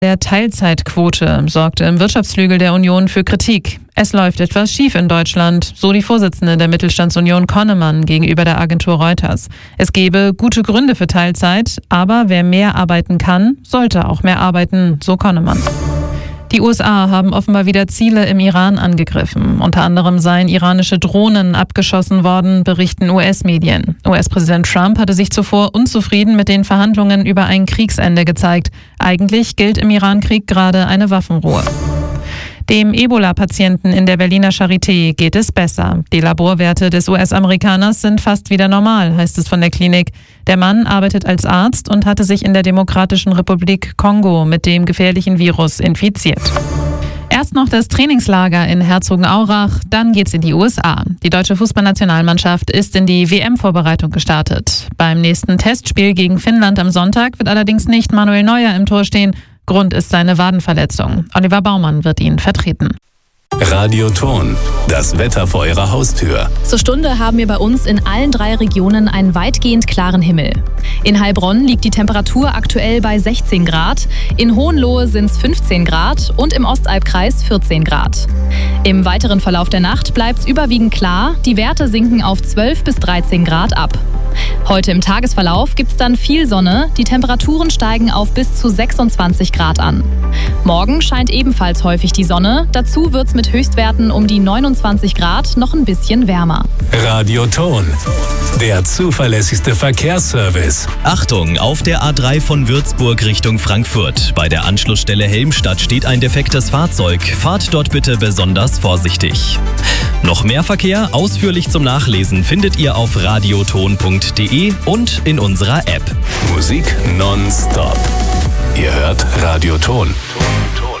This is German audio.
Der Teilzeitquote sorgte im Wirtschaftsflügel der Union für Kritik. Es läuft etwas schief in Deutschland, so die Vorsitzende der Mittelstandsunion Konnemann gegenüber der Agentur Reuters. Es gebe gute Gründe für Teilzeit, aber wer mehr arbeiten kann, sollte auch mehr arbeiten, so Konnemann. Die USA haben offenbar wieder Ziele im Iran angegriffen. Unter anderem seien iranische Drohnen abgeschossen worden, berichten US-Medien. US-Präsident Trump hatte sich zuvor unzufrieden mit den Verhandlungen über ein Kriegsende gezeigt. Eigentlich gilt im Iran-Krieg gerade eine Waffenruhe. Dem Ebola-Patienten in der Berliner Charité geht es besser. Die Laborwerte des US-Amerikaners sind fast wieder normal, heißt es von der Klinik. Der Mann arbeitet als Arzt und hatte sich in der Demokratischen Republik Kongo mit dem gefährlichen Virus infiziert. Erst noch das Trainingslager in Herzogenaurach, dann geht's in die USA. Die deutsche Fußballnationalmannschaft ist in die WM-Vorbereitung gestartet. Beim nächsten Testspiel gegen Finnland am Sonntag wird allerdings nicht Manuel Neuer im Tor stehen. Grund ist seine Wadenverletzung. Oliver Baumann wird ihn vertreten. Radio Ton, das Wetter vor Ihrer Haustür. Zur Stunde haben wir bei uns in allen 3 Regionen einen weitgehend klaren Himmel. In Heilbronn liegt die Temperatur aktuell bei 16 Grad, in Hohenlohe sind es 15 Grad und im Ostalbkreis 14 Grad. Im weiteren Verlauf der Nacht bleibt es überwiegend klar, die Werte sinken auf 12 bis 13 Grad ab. Heute im Tagesverlauf gibt es dann viel Sonne, die Temperaturen steigen auf bis zu 26 Grad an. Morgen scheint ebenfalls häufig die Sonne, dazu wird es mit Höchstwerten um die 29 Grad noch ein bisschen wärmer. Radio Ton, der zuverlässigste Verkehrsservice. Achtung, auf der A3 von Würzburg Richtung Frankfurt. Bei der Anschlussstelle Helmstadt steht ein defektes Fahrzeug. Fahrt dort bitte besonders vorsichtig. Noch mehr Verkehr ausführlich zum Nachlesen findet ihr auf radioton.de und in unserer App. Musik nonstop. Ihr hört Radio Ton.